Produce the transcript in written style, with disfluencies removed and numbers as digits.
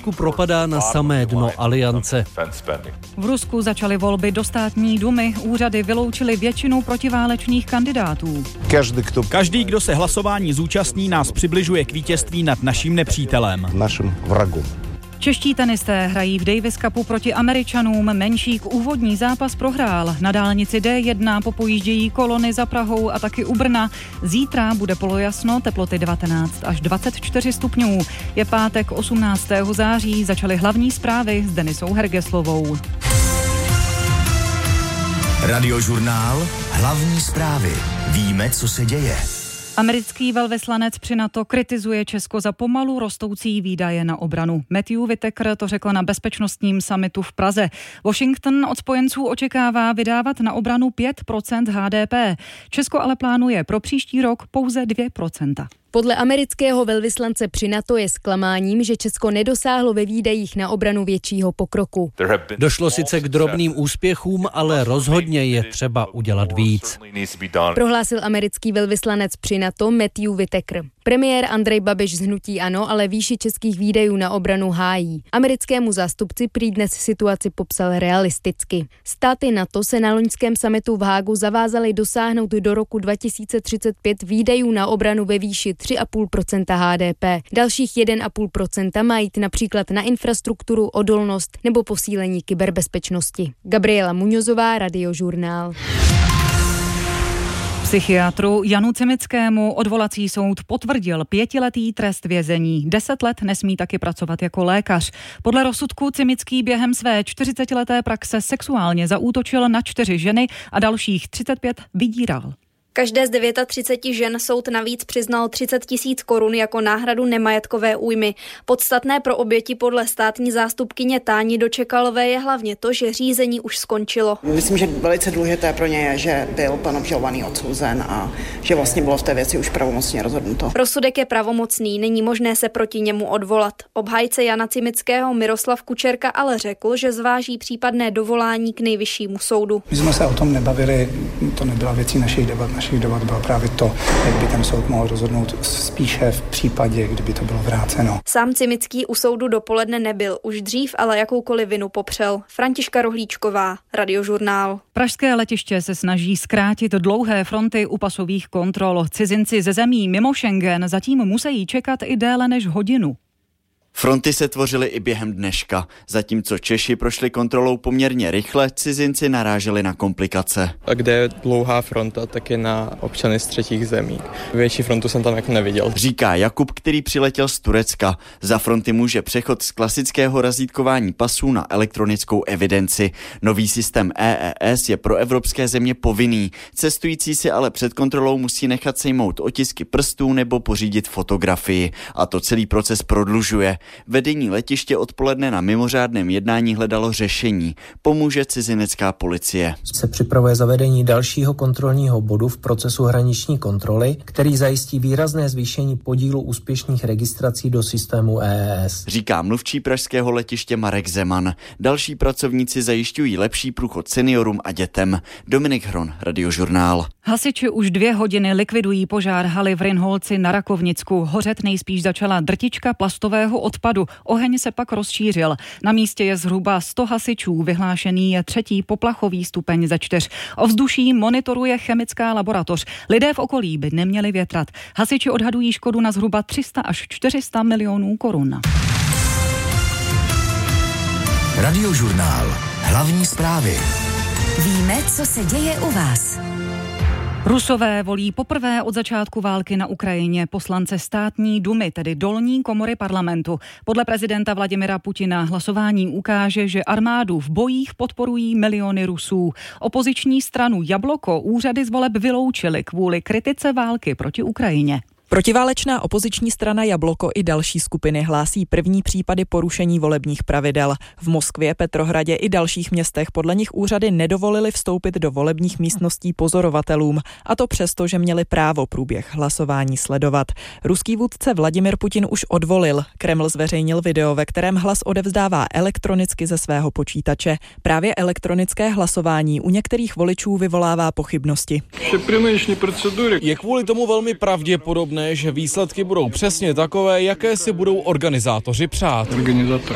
Rusku propadá na samé dno aliance. V Rusku začaly volby do státní dumy. Úřady vyloučily většinu protiválečných kandidátů. Každý, kdo se hlasování zúčastní, nás přibližuje k vítězství nad naším nepřítelem. Našim vragům. Čeští tenisté hrají v Davis Cupu proti Američanům. Menšík úvodní zápas prohrál. Na dálnici D1 popojíždějí kolony za Prahou a taky u Brna. Zítra bude polojasno, teploty 19 až 24 stupňů. Je pátek 18. září, začaly hlavní zprávy s Denisou Hergeslovou. Radiožurnál, hlavní zprávy. Víme, co se děje. Americký velvyslanec při NATO kritizuje Česko za pomalu rostoucí výdaje na obranu. Matthew Whitaker to řekl na bezpečnostním summitu v Praze. Washington od spojenců očekává vydávat na obranu 5% HDP. Česko ale plánuje pro příští rok pouze 2%. Podle amerického velvyslance při NATO je zklamáním, že Česko nedosáhlo ve výdajích na obranu většího pokroku. Došlo sice k drobným úspěchům, ale rozhodně je třeba udělat víc. Prohlásil americký velvyslanec při NATO Matthew Whitaker. Premiér Andrej Babiš z hnutí ANO ale výši českých výdajů na obranu hájí. Americkému zástupci prý dnes situaci popsal realisticky. Státy NATO se na loňském summitu v Hágu zavázaly dosáhnout do roku 2035 výdajů na obranu ve výši 3,5% HDP. Dalších 1,5% má jít například na infrastrukturu, odolnost nebo posílení kyberbezpečnosti. Gabriela Muňozová, Radiožurnál. Psychiatru Janu Cimickému odvolací soud potvrdil 5letý trest vězení. 10 let nesmí taky pracovat jako lékař. Podle rozsudku Cimický během své 40leté praxe sexuálně zaútočil na 4 ženy a dalších 35 vydíral. Každé z 39 žen soud navíc přiznal 30 000 korun jako náhradu nemajetkové újmy. Podstatné pro oběti podle státní zástupkyně Táni Dočekalové je hlavně to, že řízení už skončilo. Myslím, že velice důležité pro ně je, že byl pan obžalovaný odsouzen a že vlastně bylo v té věci už pravomocně rozhodnuto. Rozsudek je pravomocný, není možné se proti němu odvolat. Obhájce Jana Cimického Miroslav Kučerka ale řekl, že zváží případné dovolání k nejvyššímu soudu. My jsme se o tom nebavili, to nebyla věcí našich debat bylo právě to, jak by ten soud mohl rozhodnout spíše v případě, kdyby to bylo vráceno. Sám Cimický u soudu dopoledne nebyl, už dřív ale jakoukoliv vinu popřel. Františka Rohlíčková, Radiožurnál. Pražské letiště se snaží zkrátit dlouhé fronty u pasových kontrol. Cizinci ze zemí mimo Schengen zatím musí čekat i déle než hodinu. Fronty se tvořily i během dneška. Zatímco Češi prošli kontrolou poměrně rychle, cizinci naráželi na komplikace. A kde je dlouhá fronta, tak je na občany z třetích zemí. Větší frontu jsem tam jako neviděl. Říká Jakub, který přiletěl z Turecka. Za fronty může přechod z klasického razítkování pasů na elektronickou evidenci. Nový systém EES je pro evropské země povinný. Cestující si ale před kontrolou musí nechat sejmout otisky prstů nebo pořídit fotografii. A to celý proces prodlužuje. Vedení letiště odpoledne na mimořádném jednání hledalo řešení. Pomůže cizinecká policie. Se připravuje zavedení dalšího kontrolního bodu v procesu hraniční kontroly, který zajistí výrazné zvýšení podílu úspěšných registrací do systému EES. Říká mluvčí pražského letiště Marek Zeman. Další pracovníci zajišťují lepší průchod seniorům a dětem. Dominik Hron, Radiožurnál. Hasiči už 2 hodiny likvidují požár haly v Rynholci na Rakovnicku. Hořet nejspíš začala drtička plastového odpadu. Oheň se pak rozšířil. Na místě je zhruba 100 hasičů. Vyhlášený je 3. poplachový stupeň ze 4. Ovzduší monitoruje chemická laboratoř. Lidé v okolí by neměli větrat. Hasiči odhadují škodu na zhruba 300 až 400 milionů korun. Radiožurnál. Hlavní zprávy. Víme, co se děje u vás. Rusové volí poprvé od začátku války na Ukrajině poslance státní dumy, tedy dolní komory parlamentu. Podle prezidenta Vladimira Putina hlasování ukáže, že armádu v bojích podporují miliony Rusů. Opoziční stranu Jabloko úřady z voleb vyloučily kvůli kritice války proti Ukrajině. Protiválečná opoziční strana Jabloko i další skupiny hlásí první případy porušení volebních pravidel. V Moskvě, Petrohradě i dalších městech podle nich úřady nedovolily vstoupit do volebních místností pozorovatelům, a to přesto, že měli právo průběh hlasování sledovat. Ruský vůdce Vladimir Putin už odvolil. Kreml zveřejnil video, ve kterém hlas odevzdává elektronicky ze svého počítače. Právě elektronické hlasování u některých voličů vyvolává pochybnosti. Je kvůli tomu velmi pravděpodobné, že výsledky budou přesně takové, jaké si budou organizátoři přát.